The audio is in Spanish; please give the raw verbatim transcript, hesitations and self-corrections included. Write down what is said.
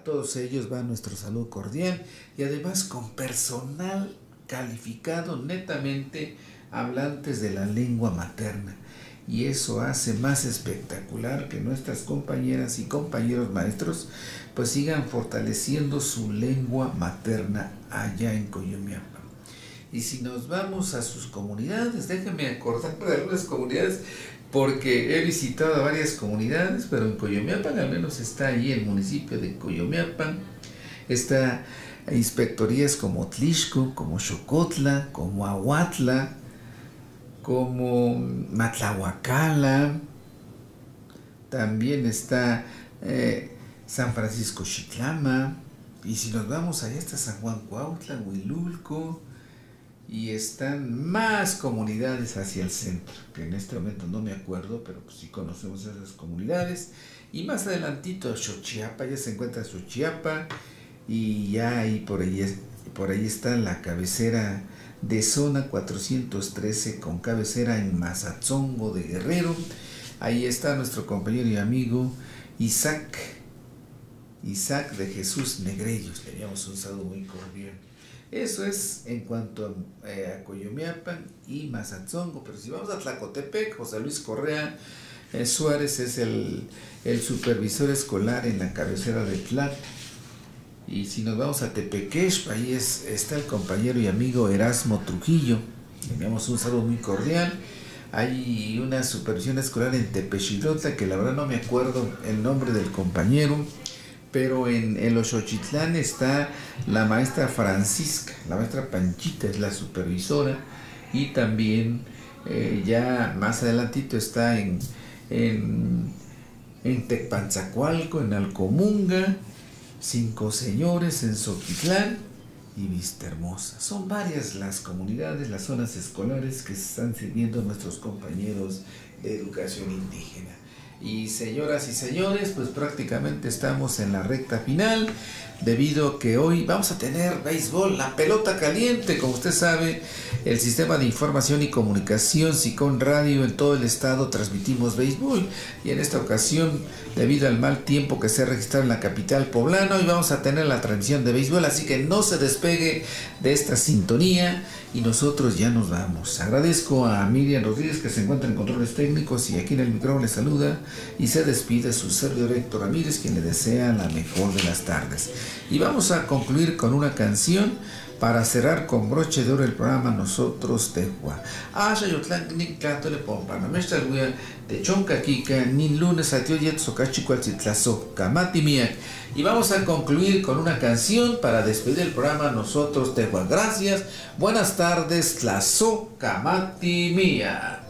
todos ellos va nuestro saludo cordial y además con personal calificado netamente hablantes de la lengua materna. Y eso hace más espectacular que nuestras compañeras y compañeros maestros pues sigan fortaleciendo su lengua materna allá en Coyomiapan. Y si nos vamos a sus comunidades, déjenme acordarme de algunas comunidades, porque he visitado a varias comunidades, pero en Coyomiapan al menos está allí el municipio de Coyomiapan, está inspectorías como Tlixco, como Xocotla, como Ahuatla, como Matlahuacala, también está eh, San Francisco Xitlama, y si nos vamos allá está San Juan Cuautla, Huilulco, y están más comunidades hacia el centro, que en este momento no me acuerdo, pero pues sí conocemos esas comunidades, y más adelantito Xochiapa, ya se encuentra Xochiapa, y ya ahí por ahí, por ahí está la cabecera de zona cuatrocientos trece con cabecera en Mazatzongo de Guerrero. Ahí está nuestro compañero y amigo Isaac, Isaac de Jesús Negrellos. Le enviamos un saludo muy cordial. Eso es en cuanto a, eh, a Coyomiapan y Mazatzongo, pero si vamos a Tlacotepec, José Luis Correa eh, Suárez es el, el supervisor escolar en la cabecera de Tlac. Y si nos vamos a Tepequex, ahí es, está el compañero y amigo Erasmo Trujillo. Le enviamos un saludo muy cordial. Hay una supervisión escolar en Tepexilotla, que la verdad no me acuerdo el nombre del compañero, pero en, en los Xochitlán está la maestra Francisca, la maestra Panchita es la supervisora, y también eh, ya más adelantito está en, en, en Tecpanzacualco, en Alcomunga, Cinco Señores en Xochitlán y Vista Hermosa. Son varias las comunidades, las zonas escolares que están sirviendo a nuestros compañeros de educación indígena. Y señoras y señores, pues prácticamente estamos en la recta final, debido a que hoy vamos a tener béisbol, la pelota caliente. Como usted sabe, el sistema de información y comunicación SICON Radio en todo el estado transmitimos béisbol, y en esta ocasión, debido al mal tiempo que se ha registrado en la capital poblana, hoy vamos a tener la transmisión de béisbol, así que no se despegue de esta sintonía y nosotros ya nos vamos. Agradezco a Miriam Rodríguez, que se encuentra en controles técnicos, y aquí en el micrófono le saluda y se despide su servidor Héctor Ramírez, quien le desea la mejor de las tardes. Y vamos a concluir con una canción para cerrar con broche de oro el programa Nosotros Tehua. Asha yotlan nik tlatole pompana meshta luya de chonka kika nin lunes atioyet sokachicual titlazo kamati miak. Y vamos a concluir con una canción para despedir el programa Nosotros Tehua. Gracias, buenas tardes, tlazo kamati miak.